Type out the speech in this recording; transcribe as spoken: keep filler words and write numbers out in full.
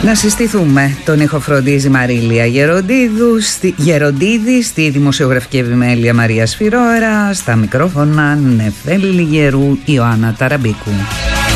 Να συστηθούμε. Τον ήχο φροντίζει Μαρίλια Γεροντίδου, στη... Γεροντίδη, στη δημοσιογραφική επιμέλεια Μαρία Σφυρώερα, στα μικρόφωνα Νεφέλη Γερού, Ιωάννα Ταραμπίκου.